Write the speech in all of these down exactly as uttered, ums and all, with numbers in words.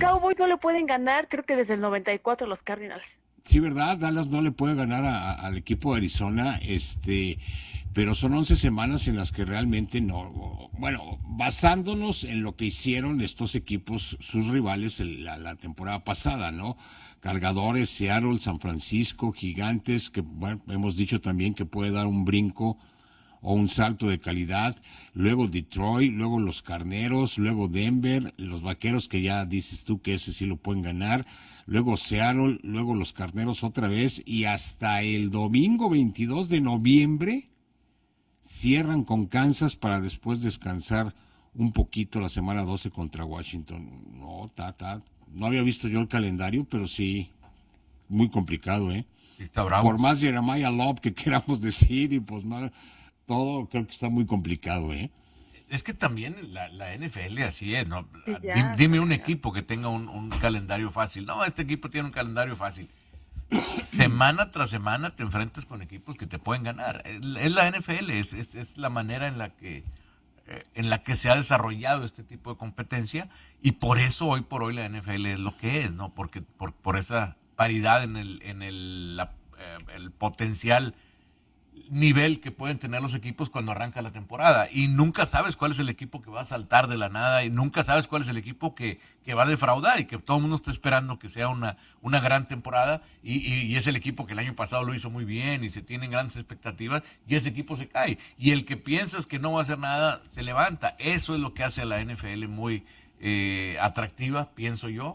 Cowboys no le pueden ganar, creo que desde el noventa y cuatro los Cardinals. Sí, ¿verdad? Dallas no le puede ganar a- a- al equipo de Arizona, este, pero son once semanas en las que realmente no, bueno, basándonos en lo que hicieron estos equipos, sus rivales el- la, la temporada pasada, ¿no? Cargadores, Seattle, San Francisco, Gigantes, que bueno, hemos dicho también que puede dar un brinco o un salto de calidad, luego Detroit, luego los Carneros, luego Denver, los Vaqueros que ya dices tú que ese sí lo pueden ganar, luego Seattle, luego los Carneros otra vez y hasta el domingo veintidós de noviembre cierran con Kansas para después descansar un poquito la semana doce contra Washington. No, ta, ta, no había visto yo el calendario, pero sí, muy complicado, ¿eh? Sí, está bravo. Por más Jeremiah Love que queramos decir y pues más, todo creo que está muy complicado, ¿eh? Es que también la, la N F L así es, ¿no? Sí, Dime, ya, dime está un cañón. equipo que tenga un, un calendario fácil. No, este equipo tiene un calendario fácil. Semana tras semana te enfrentas con equipos que te pueden ganar. Es es la N F L, es, es, es la manera en la que eh, en la que se ha desarrollado este tipo de competencia y por eso hoy por hoy la N F L es lo que es, ¿no? Porque por, por esa paridad en el en el, la, eh, el potencial nivel que pueden tener los equipos cuando arranca la temporada y nunca sabes cuál es el equipo que va a saltar de la nada y nunca sabes cuál es el equipo que, que va a defraudar y que todo el mundo está esperando que sea una, una gran temporada y, y, y es el equipo que el año pasado lo hizo muy bien y se tienen grandes expectativas y ese equipo se cae y el que piensas que no va a hacer nada se levanta. Eso es lo que hace a la N F L muy eh, atractiva, pienso yo,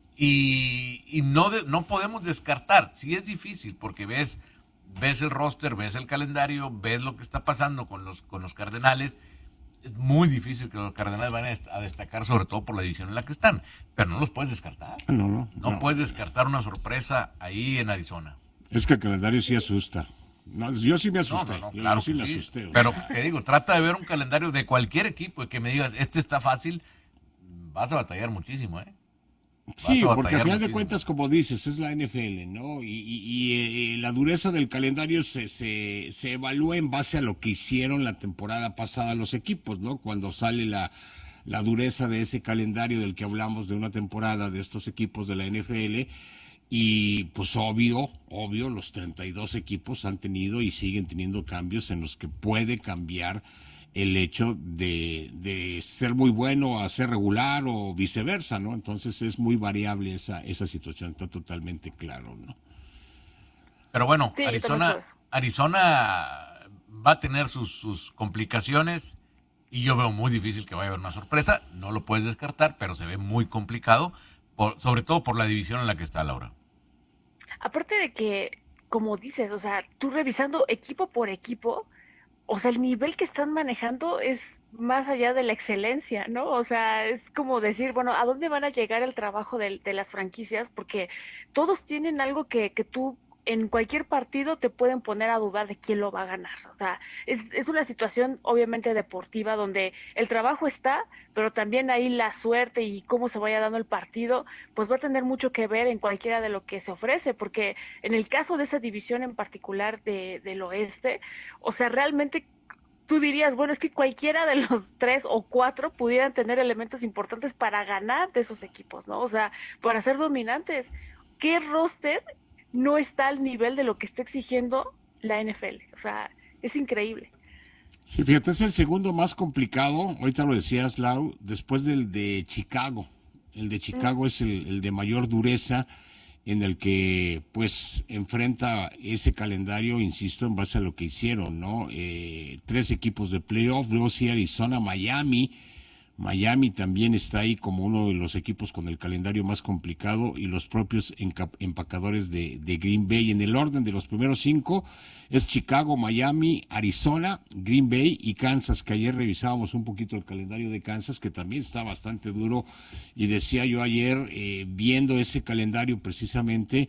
y, y no, de, no podemos descartar, sí es difícil porque ves ves el roster, ves el calendario, ves lo que está pasando con los, con los Cardenales. Es muy difícil que los Cardenales vayan a destacar, sobre todo por la división en la que están, pero no los puedes descartar. No, no, No, no. puedes descartar una sorpresa ahí en Arizona. Es que el calendario sí asusta. No, yo sí me No, asusté. no, no, yo, claro yo sí que me sí. asusté. o Pero sea, te digo, trata de ver un calendario de cualquier equipo y que me digas, este está fácil, vas a batallar muchísimo, ¿eh? Vas sí, a porque al batallar final de muchísimo. cuentas, como dices, es la N F L, ¿no? Y, y- y, eh, la dureza del calendario se, se, se evalúa en base a lo que hicieron la temporada pasada los equipos, ¿no? Cuando sale la, la dureza de ese calendario del que hablamos de una temporada de estos equipos de la N F L. Y pues obvio, obvio, los treinta y dos equipos han tenido y siguen teniendo cambios en los que puede cambiar el hecho de, de ser muy bueno a ser regular o viceversa, ¿no? Entonces es muy variable esa, esa situación, está totalmente claro, ¿no? Pero bueno, Sí, yo también creo Arizona, eso. Arizona va a tener sus, sus complicaciones y yo veo muy difícil que vaya a haber una sorpresa. No lo puedes descartar, pero se ve muy complicado, por, sobre todo por la división en la que está Laura. Aparte de que, como dices, o sea, tú revisando equipo por equipo, o sea, el nivel que están manejando es más allá de la excelencia, ¿no? O sea, es como decir, bueno, ¿a dónde van a llegar el trabajo de, de las franquicias? Porque todos tienen algo que, que tú en cualquier partido te pueden poner a dudar de quién lo va a ganar. O sea, es, es una situación obviamente deportiva donde el trabajo está, pero también ahí la suerte y cómo se vaya dando el partido, pues va a tener mucho que ver en cualquiera de lo que se ofrece, porque en el caso de esa división en particular de, del oeste, o sea, realmente tú dirías, bueno, es que cualquiera de los tres o cuatro pudieran tener elementos importantes para ganar de esos equipos, ¿no? O sea, para ser dominantes. ¿Qué roster no está al nivel de lo que está exigiendo la N F L? O sea, es increíble. Sí, fíjate, es el segundo más complicado, ahorita lo decías, Lau, después del de Chicago. El de Mm. Chicago es el, el de mayor dureza, en el que pues enfrenta ese calendario, insisto, en base a lo que hicieron, ¿no? Eh, tres equipos de playoff, luego sí Arizona, Miami. Miami también está ahí como uno de los equipos con el calendario más complicado y los propios enca- empacadores de, de Green Bay. En el orden de los primeros cinco es Chicago, Miami, Arizona, Green Bay y Kansas, que ayer revisábamos un poquito el calendario de Kansas, que también está bastante duro. Y decía yo ayer, eh, viendo ese calendario precisamente,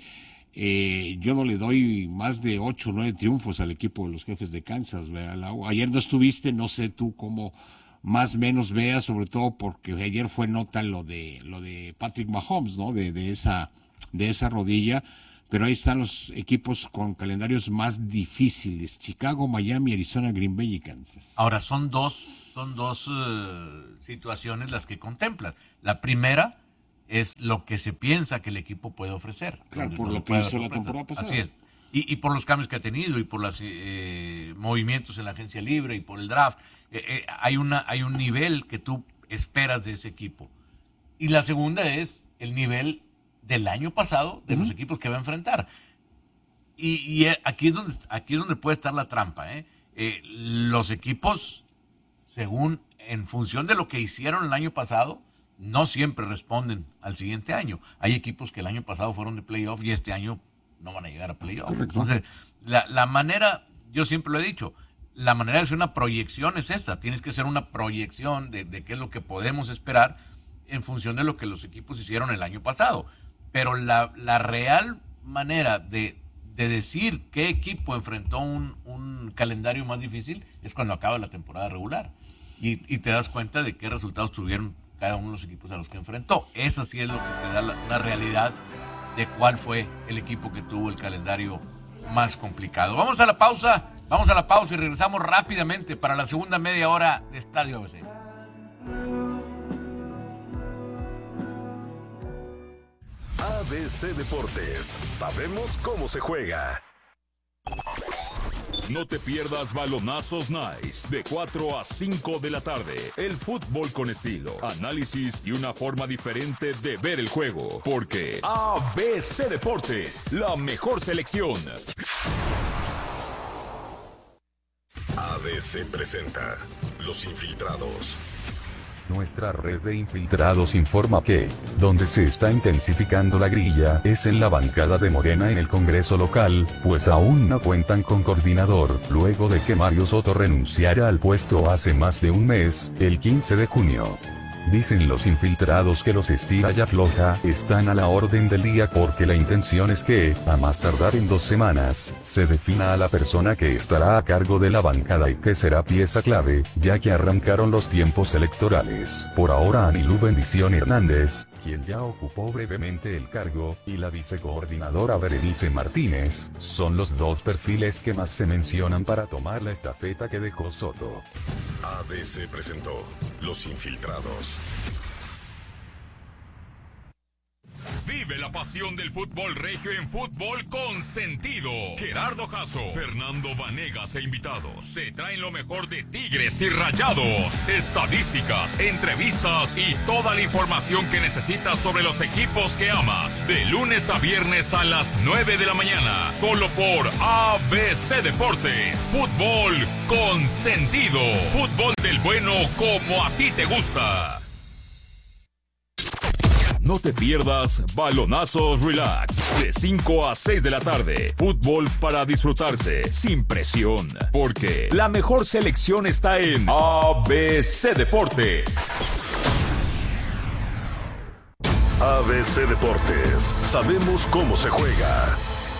eh, yo no le doy más de ocho o nueve triunfos al equipo de los Jefes de Kansas. ¿Verdad, Lau? Ayer no estuviste, no sé tú cómo más o menos veas, sobre todo porque ayer fue nota lo de lo de Patrick Mahomes, ¿no? De, de esa de esa rodilla, pero ahí están los equipos con calendarios más difíciles: Chicago, Miami, Arizona, Green Bay y Kansas. Ahora, son dos, son dos uh, situaciones las que contemplan. La primera, es lo que se piensa que el equipo puede ofrecer. Claro, Donde por no se lo que puede hizo dar la sorpresas. temporada pasada. Así es. Y, y por los cambios que ha tenido, y por los eh, movimientos en la agencia libre, y por el draft. Eh, eh, hay, una, hay un nivel que tú esperas de ese equipo. Y la segunda es el nivel del año pasado de uh-huh. los equipos que va a enfrentar. Y, y aquí, es donde, aquí es donde puede estar la trampa. ¿eh? Eh, los equipos, según, en función de lo que hicieron el año pasado, no siempre responden al siguiente año. Hay equipos que el año pasado fueron de playoff y este año no van a llegar a playoff. Entonces, la, la manera, yo siempre lo he dicho, la manera de hacer una proyección es esa. Tienes que hacer una proyección de, de qué es lo que podemos esperar en función de lo que los equipos hicieron el año pasado. Pero la, la real manera de, de decir qué equipo enfrentó un, un calendario más difícil es cuando acaba la temporada regular. Y, y te das cuenta de qué resultados tuvieron cada uno de los equipos a los que enfrentó. Esa sí es lo que te da la, una realidad de cuál fue el equipo que tuvo el calendario más complicado. Vamos a la pausa, vamos a la pausa y regresamos rápidamente para la segunda media hora de Estadio A B C. A B C Deportes, sabemos cómo se juega. No te pierdas Balonazos Nice, de cuatro a cinco de la tarde. El fútbol con estilo, análisis y una forma diferente de ver el juego. Porque A B C Deportes, la mejor selección. A B C presenta Los Infiltrados. Nuestra red de infiltrados informa que, donde se está intensificando la grilla, es en la bancada de Morena en el Congreso local, pues aún no cuentan con coordinador, luego de que Mario Soto renunciara al puesto hace más de un mes, el quince de junio. Dicen los infiltrados que los estira y afloja están a la orden del día porque la intención es que, a más tardar en dos semanas, se defina a la persona que estará a cargo de la bancada y que será pieza clave, ya que arrancaron los tiempos electorales. Por ahora Anilú Bendición Hernández, quien ya ocupó brevemente el cargo, y la vicecoordinadora Berenice Martínez, son los dos perfiles que más se mencionan para tomar la estafeta que dejó Soto. A B C presentó Los Infiltrados. Vive la pasión del fútbol regio en Fútbol con Sentido. Gerardo Jasso, Fernando Vanegas e invitados te traen lo mejor de Tigres y Rayados, estadísticas, entrevistas y toda la información que necesitas sobre los equipos que amas. De lunes a viernes a las nueve de la mañana, solo por A B C Deportes. Fútbol con Sentido. Fútbol del bueno como a ti te gusta. No te pierdas Balonazos Relax, de cinco a seis de la tarde. Fútbol para disfrutarse, sin presión. Porque la mejor selección está en A B C Deportes. A B C Deportes, sabemos cómo se juega.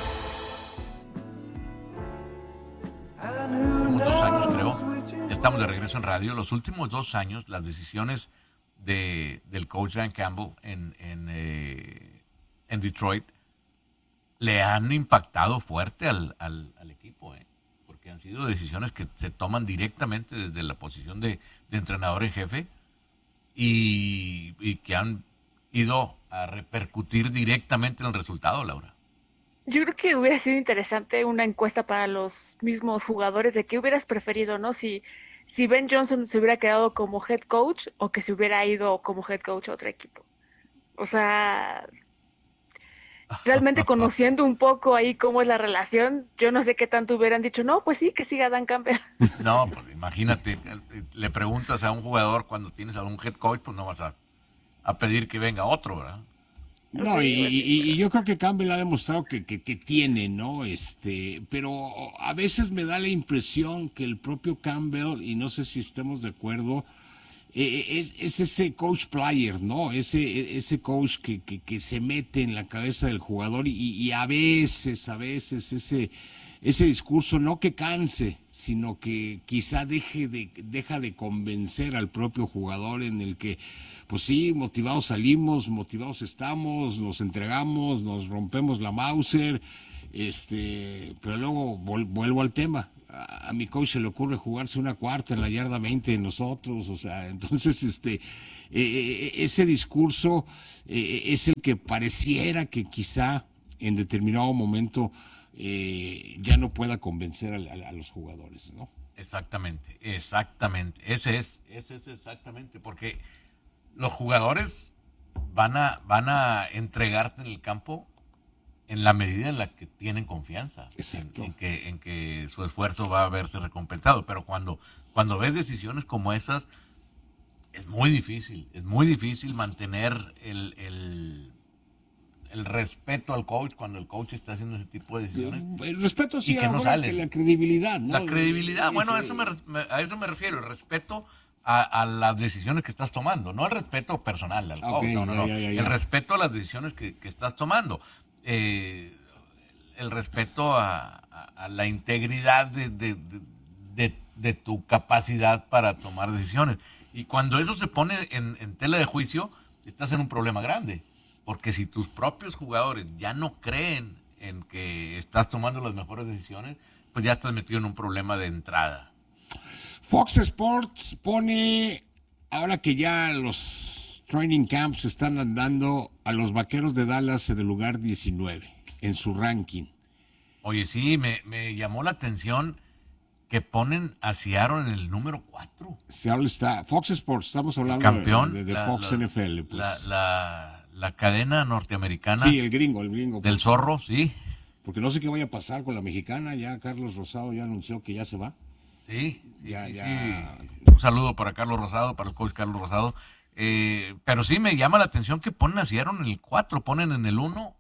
Dos años, creo. Ya estamos de regreso en radio. Los últimos dos años, las decisiones De, del coach Dan Campbell en, en, eh, en Detroit le han impactado fuerte al, al, al equipo, ¿eh? Porque han sido decisiones que se toman directamente desde la posición de, de entrenador en jefe y, y que han ido a repercutir directamente en el resultado, Laura. Yo creo que hubiera sido interesante una encuesta para los mismos jugadores de qué hubieras preferido, ¿no? Si Si Ben Johnson se hubiera quedado como head coach o que se hubiera ido como head coach a otro equipo. O sea, realmente conociendo un poco ahí cómo es la relación, yo no sé qué tanto hubieran dicho, no, pues sí, que siga Dan Campbell. No, pues imagínate, le preguntas a un jugador cuando tienes a un head coach, pues no vas a, a pedir que venga otro, ¿verdad? No, y, y, y yo creo que Campbell ha demostrado que, que, que tiene, ¿no? Este, pero a veces me da la impresión que el propio Campbell, y no sé si estemos de acuerdo, eh, es, es ese coach player, ¿no? Ese, ese coach que, que, que se mete en la cabeza del jugador y, y a veces, a veces ese, ese discurso no que canse, sino que quizá deje de, deja de convencer al propio jugador en el que pues sí, motivados salimos, motivados estamos, nos entregamos, nos rompemos la Mauser, este, pero luego vol, vuelvo al tema. A, a mi coach se le ocurre jugarse una cuarta en la yarda veinte de nosotros, o sea, entonces, este, eh, ese discurso eh, es el que pareciera que quizá en determinado momento eh, ya no pueda convencer a, a, a los jugadores, ¿no? Exactamente, exactamente. Ese es, ese es exactamente, porque los jugadores van a, van a entregarte en el campo en la medida en la que tienen confianza, en, en, que, en que su esfuerzo va a verse recompensado. Pero cuando, cuando ves decisiones como esas, es muy difícil, es muy difícil mantener el, el, el respeto al coach cuando el coach está haciendo ese tipo de decisiones. El respeto sí, y que no sale. La credibilidad, ¿no? La credibilidad, es, bueno, a eso me, a eso me refiero, el respeto a, a las decisiones que estás tomando, no el respeto personal al coach, okay, no, no, no, ya, ya, ya. el respeto a las decisiones que, que estás tomando. Eh, el respeto a, a, a la integridad de, de, de, de, de tu capacidad para tomar decisiones. Y cuando eso se pone en, en tela de juicio, estás en un problema grande. Porque si tus propios jugadores ya no creen en que estás tomando las mejores decisiones, pues ya estás metido en un problema de entrada. Fox Sports pone, ahora que ya los training camps están andando, a los Vaqueros de Dallas en el lugar diecinueve en su ranking. Oye, sí, me, me llamó la atención que ponen a Seattle en el número cuatro. Seattle está, Fox Sports, estamos hablando campeón, de, de, de la, Fox la, N F L. Pues. La, la, la cadena norteamericana. Sí, el gringo, el gringo. Del pues. zorro, sí. Porque no sé qué vaya a pasar con la mexicana, ya Carlos Rosado ya anunció que ya se va. Sí, sí, ya, sí, ya. sí. Un saludo para Carlos Rosado, para el coach Carlos Rosado. Eh, pero sí me llama la atención que ponen a Seattle en el cuatro, ponen en el uno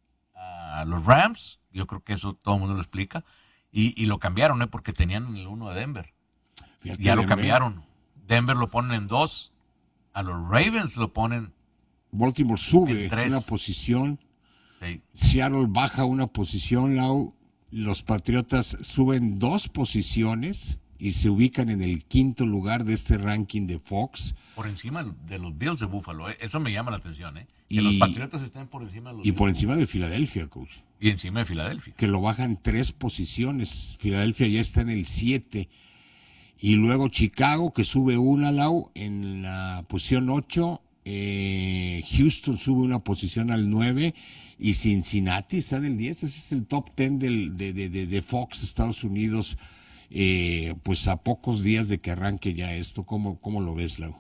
a los Rams. Yo creo que eso todo el mundo lo explica. Y, y lo cambiaron, ¿eh? Porque tenían en el uno a Denver. Fíjate, ya Denver. Lo cambiaron. Denver lo ponen en dos. A los Ravens lo ponen. Baltimore sube una posición. Sí. Seattle baja una posición, Lau. Los Patriotas suben dos posiciones y se ubican en el quinto lugar de este ranking de Fox. Por encima de los Bills de Buffalo, ¿eh? Eso me llama la atención, ¿eh? Que y, los Patriotas estén por encima de los Y Bills por encima de Filadelfia, coach. Y encima de Filadelfia. Que lo bajan tres posiciones. Filadelfia ya está en el siete. Y luego Chicago, que sube una, Lau, en la posición ocho. Eh, Houston sube una posición al nueve. Y Cincinnati está en el diez. Ese es el top diez del, de, de, de, de Fox, Estados Unidos. Eh, pues a pocos días de que arranque ya esto. ¿Cómo, cómo lo ves, Lau?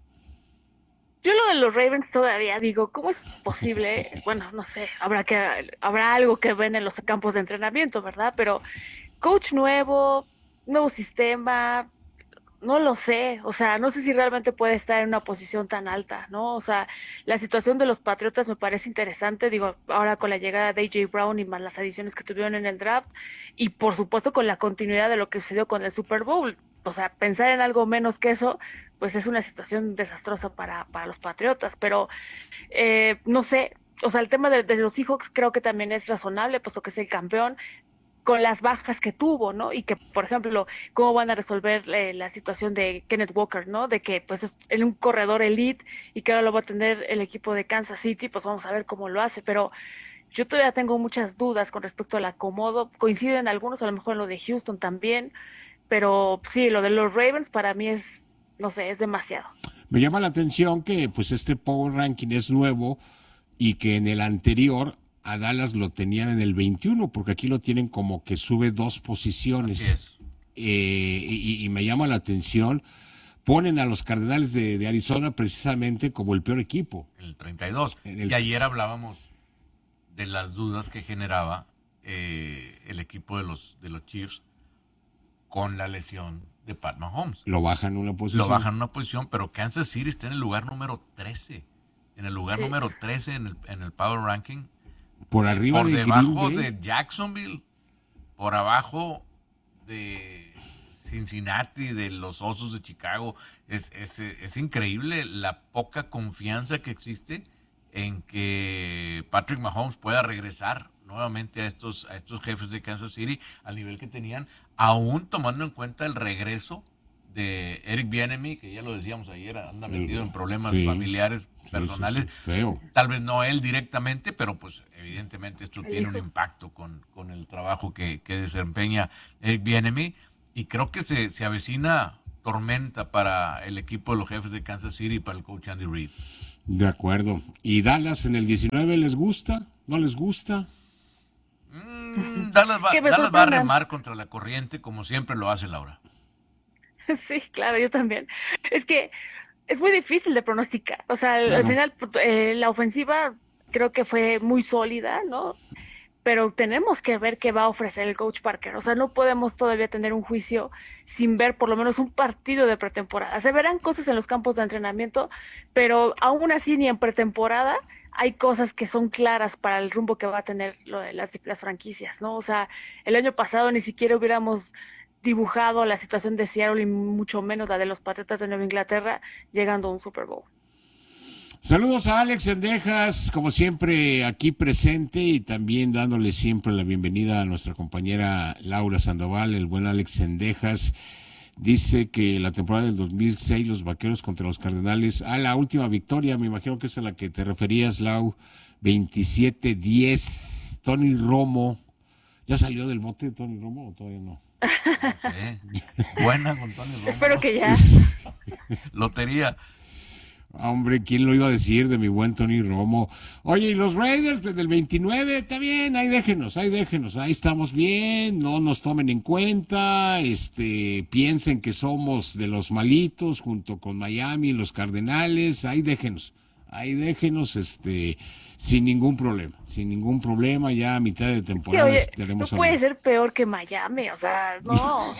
Yo lo de los Ravens todavía digo, ¿cómo es posible? Bueno, no sé, habrá que habrá algo que ven en los campos de entrenamiento, ¿verdad? Pero coach nuevo, nuevo sistema, no lo sé, o sea, no sé si realmente puede estar en una posición tan alta, ¿no? O sea, la situación de los Patriotas me parece interesante, digo, ahora con la llegada de A J Brown y más las adiciones que tuvieron en el draft, y por supuesto con la continuidad de lo que sucedió con el Super Bowl. O sea, pensar en algo menos que eso, pues es una situación desastrosa para, para los Patriotas, pero eh, no sé, o sea, el tema de, de los Seahawks creo que también es razonable, puesto que es el campeón, con las bajas que tuvo, ¿no? Y que, por ejemplo, cómo van a resolver eh, la situación de Kenneth Walker, ¿no? De que, pues, es en un corredor elite y que ahora lo va a tener el equipo de Kansas City, pues vamos a ver cómo lo hace, pero yo todavía tengo muchas dudas con respecto al acomodo, coinciden algunos, a lo mejor en lo de Houston también, pero sí, lo de los Ravens para mí es, no sé, es demasiado. Me llama la atención que, pues, este Power Ranking es nuevo y que en el anterior a Dallas lo tenían en el veintiuno, porque aquí lo tienen como que sube dos posiciones. Así es. Eh, y, y me llama la atención, ponen a los Cardenales de, de Arizona precisamente como el peor equipo. El treinta y dos. En el... Y ayer hablábamos de las dudas que generaba eh, el equipo de los, de los Chiefs con la lesión de Pat Mahomes. Lo bajan una posición. Lo bajan una posición, pero Kansas City está en el lugar número trece. En el lugar sí. número trece en el, en el Power Ranking. Por arriba por de debajo Green Bay. de Jacksonville, por abajo de Cincinnati, de los Osos de Chicago. Es, es, es increíble la poca confianza que existe en que Patrick Mahomes pueda regresar nuevamente a estos, a estos jefes de Kansas City al nivel que tenían, aún tomando en cuenta el regreso de Eric Bieniemy, que ya lo decíamos ayer, anda metido en problemas sí, familiares, personales. Sí, sí, feo. Tal vez no él directamente, pero pues evidentemente esto tiene un impacto con, con el trabajo que, que desempeña Eric Bieniemy. Y creo que se, se avecina tormenta para el equipo de los Jefes de Kansas City y para el coach Andy Reid. De acuerdo. ¿Y Dallas en el diecinueve les gusta? ¿No les gusta? Mm, Dallas va, Que me Dallas va a sorprendan. remar contra la corriente como siempre lo hace Laura. Sí, claro, yo también. Es que es muy difícil de pronosticar. O sea, al, al Claro. final eh, la ofensiva creo que fue muy sólida, ¿no? Pero tenemos que ver qué va a ofrecer el coach Parker. O sea, no podemos todavía tener un juicio sin ver por lo menos un partido de pretemporada. Se verán cosas en los campos de entrenamiento, pero aún así ni en pretemporada hay cosas que son claras para el rumbo que va a tener lo de las, las franquicias, ¿no? O sea, el año pasado ni siquiera hubiéramos dibujado la situación de Seattle y mucho menos la de los Patriotas de Nueva Inglaterra llegando a un Super Bowl. Saludos a Alex Sendejas, como siempre aquí presente y también dándole siempre la bienvenida a nuestra compañera Laura Sandoval. El buen Alex Sendejas dice que la temporada del dos mil seis los Vaqueros contra los Cardenales, ah, la última victoria, me imagino que es a la que te referías, Lau, veintisiete diez, Tony Romo. ¿Ya salió del bote Tony Romo o todavía no? No sé. Buena con Tony Romo. Espero que ya. Lotería. Hombre, ¿quién lo iba a decir de mi buen Tony Romo? Oye, y los Raiders pues, del veintinueve, está bien, ahí déjenos, ahí déjenos, ahí estamos bien, no nos tomen en cuenta, este, piensen que somos de los malitos junto con Miami y los Cardenales, ahí déjenos, ahí déjenos, este, sin ningún problema, sin ningún problema, ya a mitad de Sí, temporada oye, no estaremos puede hablando. ser peor que Miami, o sea, no.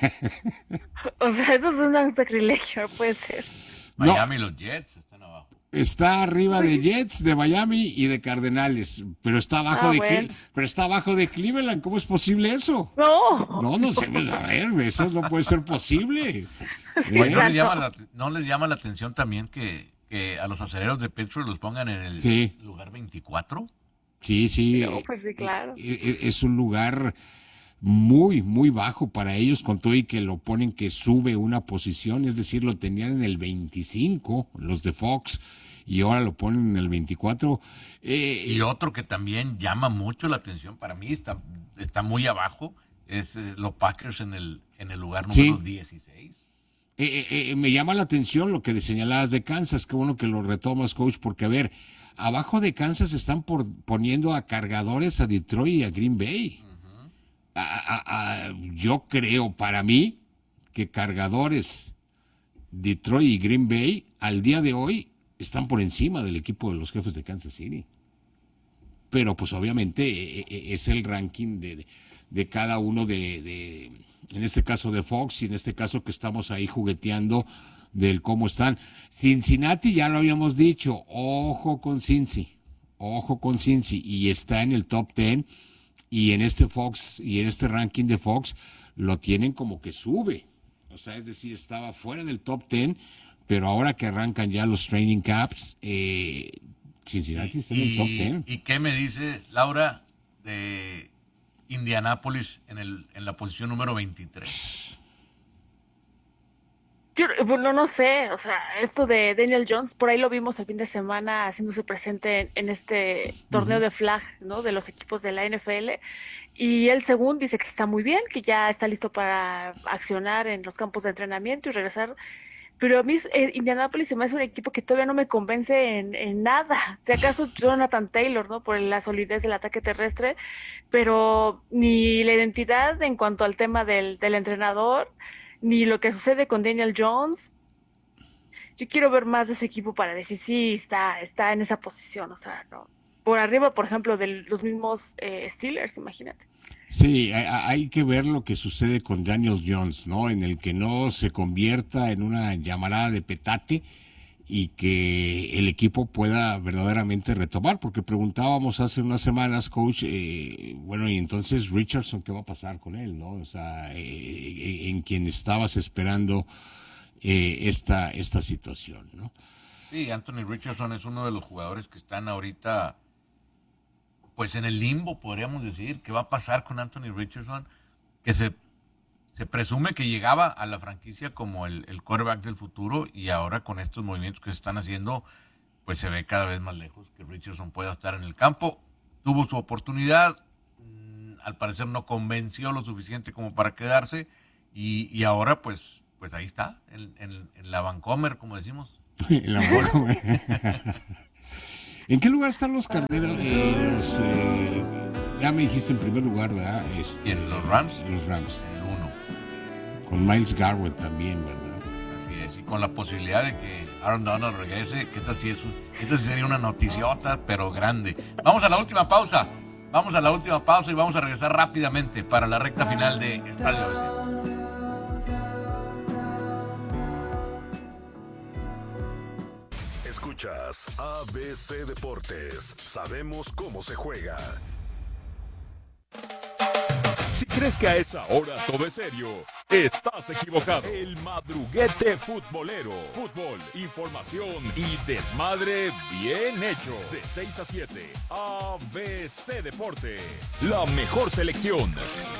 O sea, eso es un sacrilegio, no puede ser. No. Miami y los Jets están abajo. Está arriba de Jets, de Miami y de Cardenales, pero está abajo Ah, de bueno. Cle- pero está abajo de Cleveland. ¿Cómo es posible eso? No. No, no sé, pues, a ver, eso no puede ser posible. Oye, ¿Eh? ¿no, les Exacto. llama la, ¿no les llama la atención también que, que a los acereros de Pittsburgh los pongan en el Sí. lugar veinticuatro? Sí, sí. No, pues sí, claro. eh, eh, Es un lugar muy, muy bajo para ellos, con todo y que lo ponen que sube una posición, es decir, lo tenían en el veinticinco, los de Fox, y ahora lo ponen en el veinticuatro. Eh, Y otro que también llama mucho la atención, para mí está, está muy abajo, es eh, los Packers en el, en el lugar número Sí. dieciséis. Eh, eh, eh, me llama la atención lo que señalabas de Kansas, qué bueno que lo retomas, coach, porque a ver, abajo de Kansas están por, poniendo a cargadores a Detroit y a Green Bay. A- a- a- yo creo, para mí, que cargadores, Detroit y Green Bay, al día de hoy, están por encima del equipo de los Jefes de Kansas City. Pero pues obviamente eh, eh, es el ranking de, de, de cada uno de, de, en este caso de Fox y en este caso que estamos ahí jugueteando del cómo están. Cincinnati, ya lo habíamos dicho, ojo con Cincy, ojo con Cincy, y está en el top diez, y en este Fox, y en este ranking de Fox, lo tienen como que sube. O sea, es decir, estaba fuera del top diez, pero ahora que arrancan ya los training camps, eh, Cincinnati está en el top diez. ¿Y qué me dice Laura de Indianápolis en, el, en la posición número veintitrés? Yo, bueno, no sé, o sea, esto de Daniel Jones, por ahí lo vimos el fin de semana haciéndose presente en, en este torneo de flag, ¿no? De los equipos de la N F L. Y él, según, dice que está muy bien, que ya está listo para accionar en los campos de entrenamiento y regresar. Pero a mí eh, Indianapolis se me hace un equipo que todavía no me convence en, en nada. Si acaso Jonathan Taylor, ¿no? Por la solidez del ataque terrestre, pero ni la identidad en cuanto al tema del, del entrenador, ni lo que sucede con Daniel Jones. Yo quiero ver más de ese equipo para decir sí, está, está en esa posición, o sea, no. Por arriba, por ejemplo, de los mismos eh, Steelers, imagínate. Sí, hay, hay que ver lo que sucede con Daniel Jones, ¿no? En el que no se convierta en una llamarada de petate y que el equipo pueda verdaderamente retomar, porque preguntábamos hace unas semanas, coach, eh, bueno, y entonces Richardson, ¿qué va a pasar con él, no? O sea, eh, en quien estabas esperando eh, esta, esta situación, ¿no? Sí, Anthony Richardson es uno de los jugadores que están ahorita pues en el limbo, podríamos decir. ¿Qué va a pasar con Anthony Richardson? Que se, se presume que llegaba a la franquicia como el, el quarterback del futuro, y ahora con estos movimientos que se están haciendo, pues se ve cada vez más lejos que Richardson pueda estar en el campo. Tuvo su oportunidad, mmm, al parecer no convenció lo suficiente como para quedarse, y, y ahora pues pues ahí está, en, en, en la Vancomer, como decimos. El amor, güey. ¿En qué lugar están los carneros? Eh, los, eh, ya me dijiste en primer lugar, ¿verdad? Este, ¿Y en los Rams? Los Rams. El uno. Con Myles Garrett también, ¿verdad? Así es, y con la posibilidad de que Aaron Donald regrese, que esta sí, es un, esta sí sería una noticiota, pero grande. Vamos a la última pausa. Vamos a la última pausa y vamos a regresar rápidamente para la recta final de Estadio A B C. Escuchas A B C Deportes. Sabemos cómo se juega. Si crees que a esa hora todo es serio, estás equivocado. El madruguete futbolero. Fútbol, información y desmadre bien hecho. De seis a siete, A B C Deportes. La mejor selección.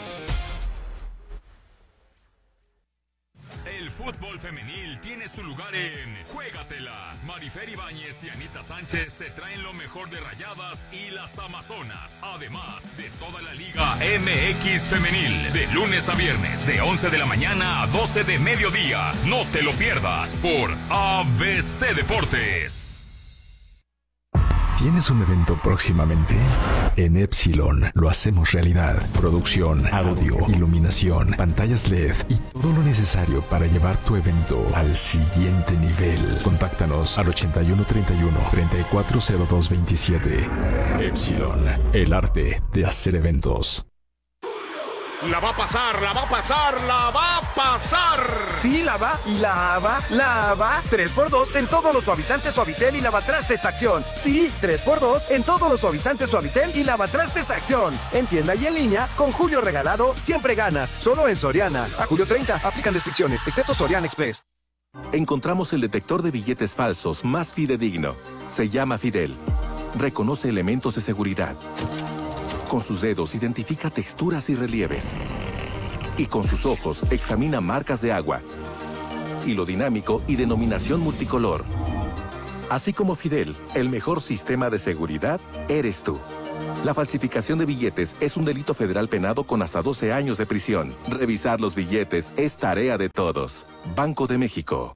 El fútbol femenil tiene su lugar en Juégatela. Marifer Ibáñez y Anita Sánchez te traen lo mejor de Rayadas y las Amazonas. Además de toda la Liga M X Femenil. De lunes a viernes, de once de la mañana a doce de mediodía. No te lo pierdas por A B C Deportes. ¿Tienes un evento próximamente? En Epsilon lo hacemos realidad. Producción, audio, iluminación, pantallas L E D y todo lo necesario para llevar tu evento al siguiente nivel. Contáctanos al ochenta y uno treinta y uno, treinta y cuatro cero dos veintisiete. Epsilon, el arte de hacer eventos. La va a pasar, la va a pasar, la va a pasar. Sí, la va, la va, la va. tres por dos en todos los suavizantes Suavitel y lavatrastes Acción. Sí, tres por dos en todos los suavizantes Suavitel y lavatrastes Acción. En tienda y en línea, con Julio regalado, siempre ganas. Solo en Soriana. A julio treinta, aplican restricciones, excepto Soriana Express. Encontramos el detector de billetes falsos más fidedigno. Se llama Fidel. Reconoce elementos de seguridad. Con sus dedos identifica texturas y relieves. Y con sus ojos examina marcas de agua. Hilo dinámico y denominación multicolor. Así como Fidel, el mejor sistema de seguridad eres tú. La falsificación de billetes es un delito federal penado con hasta doce años de prisión. Revisar los billetes es tarea de todos. Banco de México.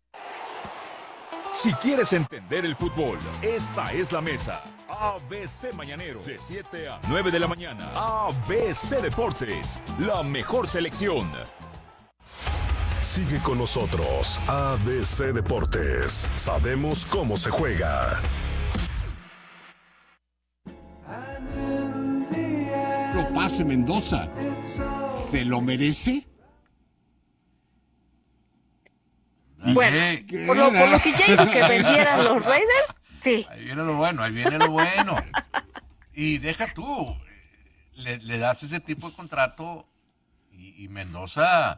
Si quieres entender el fútbol, esta es la mesa. A B C Mañanero, de siete a nueve de la mañana. A B C Deportes, la mejor selección. Sigue con nosotros, A B C Deportes. Sabemos cómo se juega. Lo pase Mendoza. ¿Se lo merece? Bueno, por lo, por lo que ya hizo que vendieran los Raiders, sí. Ahí viene lo bueno, ahí viene lo bueno. Y deja tú, le, le das ese tipo de contrato y, y Mendoza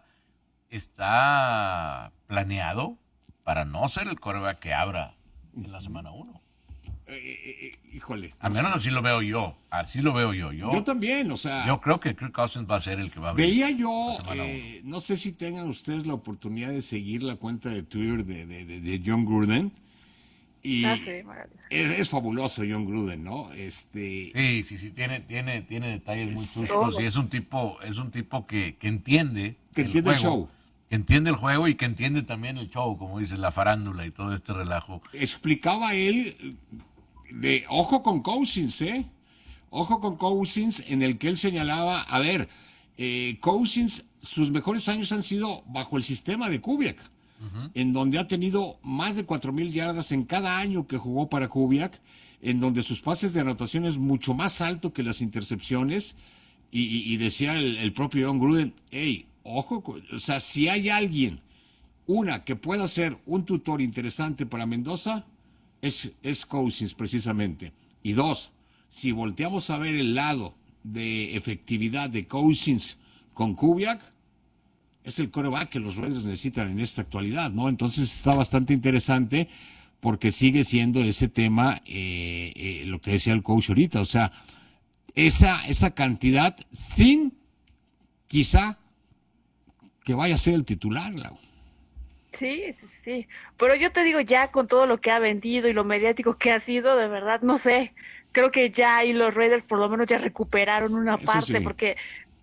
está planeado para no ser el quarterback que abra en la semana uno. Eh, eh, híjole. Al menos así lo veo yo, así lo veo yo. Yo, yo también, o sea. Yo creo que Kirk Cousins va a ser el que va a abrir. Veía yo, eh, no sé si tengan ustedes la oportunidad de seguir la cuenta de Twitter de, de, de, de John Gruden. Y ah, sí, es, es fabuloso John Gruden, ¿no? Este. Sí, sí, sí, tiene, tiene, tiene detalles muy chuscos y es un tipo, es un tipo que, que entiende. Que el entiende juego, el show. Que entiende el juego y que entiende también el show, como dice, la farándula y todo este relajo. Explicaba él, de ojo con Cousins, ¿eh? Ojo con Cousins, en el que él señalaba, a ver, eh, Cousins, sus mejores años han sido bajo el sistema de Kubiak. Uh-huh. En donde ha tenido más de cuatro mil yardas en cada año que jugó para Kubiak, en donde sus pases de anotación es mucho más alto que las intercepciones, y, y, y decía el, el propio John Gruden, hey, ojo, o sea, si hay alguien, una, que pueda ser un tutor interesante para Mendoza, es, es Cousins precisamente, y dos, si volteamos a ver el lado de efectividad de Cousins con Kubiak, es el quarterback que los Raiders necesitan en esta actualidad, ¿no? Entonces está bastante interesante porque sigue siendo ese tema, eh, eh, lo que decía el coach ahorita, o sea, esa, esa cantidad sin quizá que vaya a ser el titular, Lau. Sí, sí, sí, pero yo te digo, ya con todo lo que ha vendido y lo mediático que ha sido, de verdad, no sé, creo que ya ahí los Raiders por lo menos ya recuperaron una Eso parte, sí. porque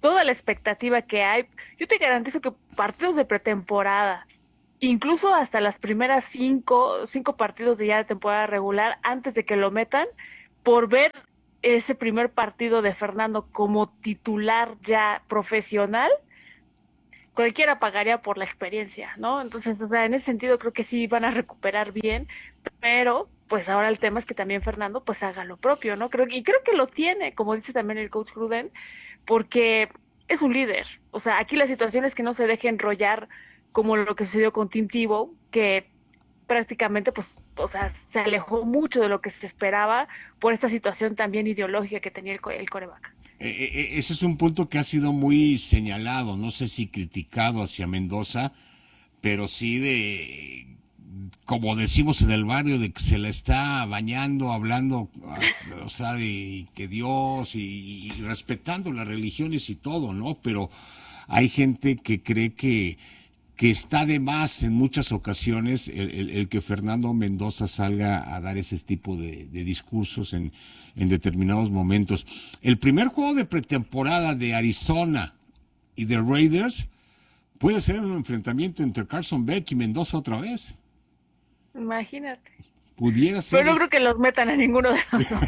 toda la expectativa que hay, yo te garantizo que partidos de pretemporada, incluso hasta las primeras cinco, cinco partidos de ya de temporada regular, antes de que lo metan, por ver ese primer partido de Fernando como titular ya profesional, cualquiera pagaría por la experiencia, ¿no? Entonces, o sea, en ese sentido creo que sí van a recuperar bien, pero pues ahora el tema es que también Fernando pues haga lo propio, ¿no? Creo que, y creo que lo tiene, como dice también el coach Gruden, porque es un líder. O sea, aquí la situación es que no se deje enrollar como lo que sucedió con Tim Tebow, que prácticamente pues, o sea, se alejó mucho de lo que se esperaba por esta situación también ideológica que tenía el, el quarterback. Eh, ese es un punto que ha sido muy señalado, no sé si criticado hacia Mendoza, pero sí de, como decimos en el barrio, de que se la está bañando, hablando, o sea, de que Dios y, y respetando las religiones y todo, ¿no? Pero hay gente que cree que que está de más en muchas ocasiones el, el, el que Fernando Mendoza salga a dar ese tipo de, de discursos en, en determinados momentos. El primer juego de pretemporada de Arizona y de Raiders puede ser un enfrentamiento entre Carson Beck y Mendoza otra vez. Imagínate. Pudiera ser. Pero no creo que los metan a ninguno de los dos.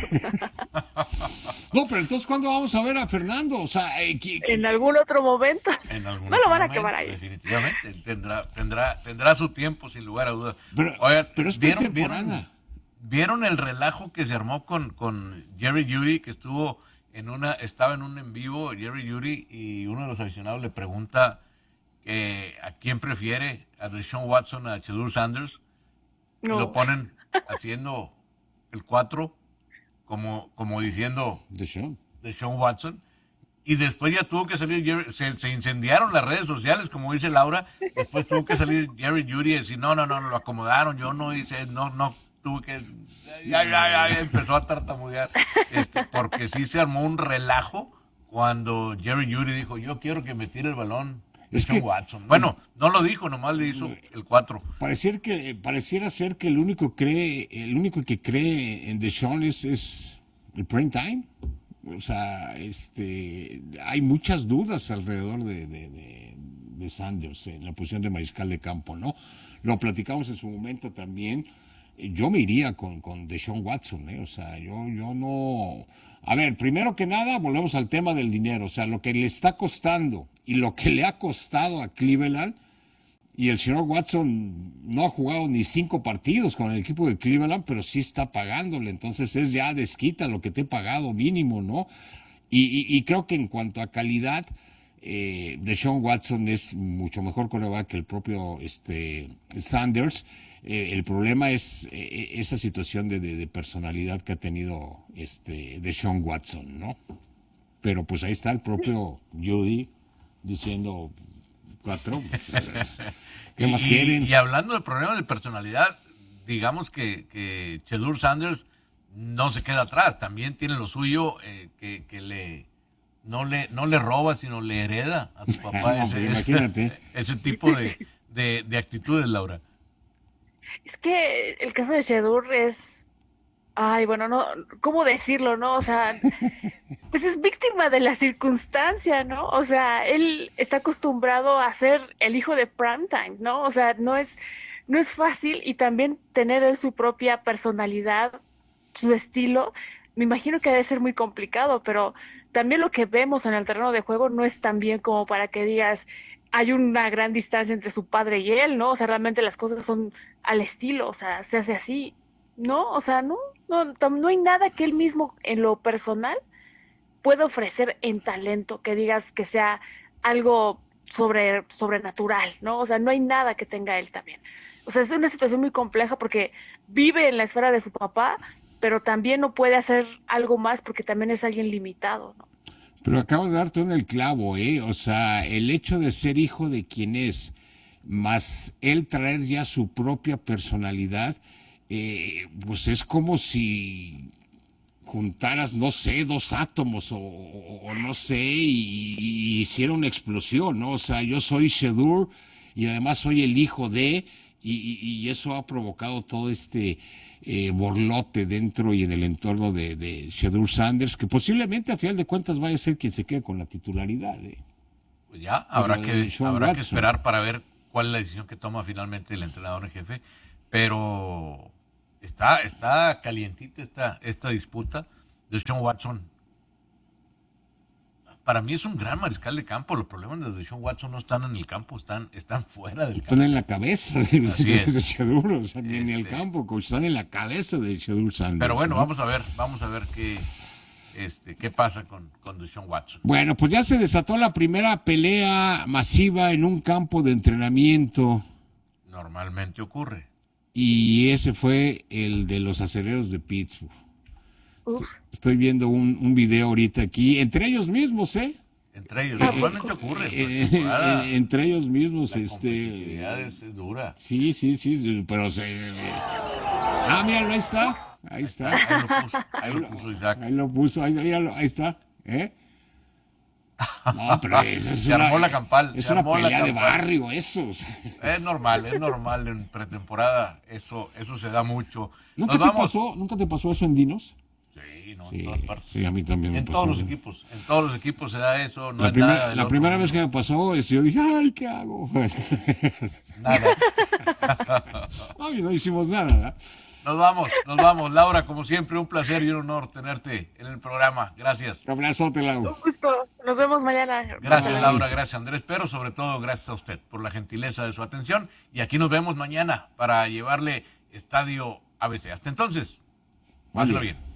No, pero entonces, ¿cuándo vamos a ver a Fernando? O sea, eh, ¿qué, qué? En algún otro momento. En algún no otro lo van a momento, quemar ahí. Definitivamente. Él tendrá, tendrá, tendrá su tiempo, sin lugar a dudas. Pero, Oigan, pero es ¿vieron, pretemporada. ¿vieron, ¿vieron el relajo que se armó con, con Jerry Jeudy, que estuvo en una, estaba en un en vivo, Jerry Jeudy, y uno de los aficionados le pregunta eh, a quién prefiere, a Deshaun Watson, a Shedeur Sanders, No. y lo ponen haciendo el cuatro, como, como diciendo Deshaun. Deshaun Watson, y después ya tuvo que salir Jerry, se, se incendiaron las redes sociales, como dice Laura, después tuvo que salir Jerry Jeudy y decir, no, no, no, lo acomodaron, yo no hice, no, no, tuve que, ya, ya, ya, empezó a tartamudear, este, porque sí se armó un relajo cuando Jerry Jeudy dijo, yo quiero que me tire el balón Es Deshaun que- Watson. Bueno, no lo dijo, nomás le hizo el cuatro. Pareciera que pareciera ser que el único cree, el único que cree en Deshaun es, es el prime time. O sea, este, hay muchas dudas alrededor de, de, de, de Sanders en la posición de mariscal de campo, ¿no? Lo platicamos en su momento también. Yo me iría con, con Deshaun Watson, ¿eh? O sea, yo, yo no... A ver, primero que nada, volvemos al tema del dinero. O sea, lo que le está costando y lo que le ha costado a Cleveland, y el señor Watson no ha jugado ni cinco partidos con el equipo de Cleveland, pero sí está pagándole. Entonces es ya desquita lo que te he pagado mínimo, ¿no? Y, y, y creo que en cuanto a calidad, eh, Deshaun Watson es mucho mejor quarterback que el propio este, Sanders. Eh, el problema es eh, esa situación de, de, de personalidad que ha tenido este Deshaun Watson, ¿no? Pero pues ahí está el propio Jeudy diciendo cuatro. Pues, ¿qué más y, quieren? Y hablando de problemas de personalidad, digamos que, que Shedeur Sanders no se queda atrás, también tiene lo suyo, eh, que, que le no le no le roba, sino le hereda a tu papá No, ese, pues, imagínate. ese, ese tipo de, de, de actitudes, Laura. Es que el caso de Shedeur es, ay, bueno, no, ¿cómo decirlo, no? O sea, pues es víctima de la circunstancia, ¿no? O sea, él está acostumbrado a ser el hijo de primetime, ¿no? O sea, no es, no es fácil, y también tener él su propia personalidad, su estilo, me imagino que debe ser muy complicado, pero también lo que vemos en el terreno de juego no es tan bien como para que digas, hay una gran distancia entre su padre y él, ¿no? O sea, realmente las cosas son al estilo, o sea, se hace así, ¿no? O sea, no, no, no hay nada que él mismo en lo personal pueda ofrecer en talento, que digas que sea algo sobre, sobrenatural, ¿no? O sea, no hay nada que tenga él también. O sea, es una situación muy compleja porque vive en la esfera de su papá, pero también no puede hacer algo más porque también es alguien limitado, ¿no? Pero acabas de darte en el clavo, ¿eh? O sea, el hecho de ser hijo de quien es, más él traer ya su propia personalidad, eh, pues es como si juntaras, no sé, dos átomos o, o- o no sé, y, y hiciera una explosión, ¿no? O sea, yo soy Shedeur y además soy el hijo de, Y, y, y eso ha provocado todo este eh, borlote dentro y en el entorno de, de Shedeur Sanders, que posiblemente a final de cuentas vaya a ser quien se quede con la titularidad. ¿eh? Pues ya, habrá, que, habrá Watson. que esperar para ver cuál es la decisión que toma finalmente el entrenador en jefe, pero está, está calientita esta, esta disputa de Deshaun Watson. Para mí es un gran mariscal de campo. Los problemas de Deshaun Watson no están en el campo, están, están fuera del están campo. Están en la cabeza de, de, de Shedeur, o sea, ni este, en el campo, coach, están en la cabeza de Shedeur Sanders. Pero bueno, ¿no? vamos a ver, vamos a ver qué, este, qué pasa con, con Deshaun Watson. Bueno, pues ya se desató la primera pelea masiva en un campo de entrenamiento. Normalmente ocurre. Y ese fue el de los acereros de Pittsburgh. Uf. Estoy viendo un, un video ahorita aquí, entre ellos mismos, ¿eh? Entre ellos, Eh, normalmente eh, ocurre. eh, Pues, ah, eh, entre ellos mismos, la este. competitividad es, es dura. Sí, sí, sí, pero se. eh, Ah, míralo, ahí está. Ahí está. Ahí lo puso, ahí lo puso Isaac. Ahí lo puso, ahí, míralo, ahí está. ¿Eh? No, pero es, es Se una, armó la campal. Es se una armó la pelea de campal. barrio, eso. o sea. Es normal, es normal en pretemporada. Eso, eso se da mucho. ¿Nunca Nos te vamos. pasó, ¿Nunca te pasó eso en Dinos? Sí, no, Sí, en todas partes. sí, a mí también me En pasó. todos los equipos, en todos los equipos se da eso. No La, es primer- nada del la otro primera mundo. vez que me pasó, es, yo dije, ay, ¿qué hago? Nada. Ay, no hicimos nada, ¿verdad? Nos vamos, nos vamos. Laura, como siempre, un placer y un honor tenerte en el programa. Gracias. Un abrazote, Lau. Un gusto. Nos vemos mañana. Gracias, Laura. Gracias, Andrés. Pero sobre todo, gracias a usted por la gentileza de su atención. Y aquí nos vemos mañana para llevarle Estadio A B C. Hasta entonces, páselo Vale. bien.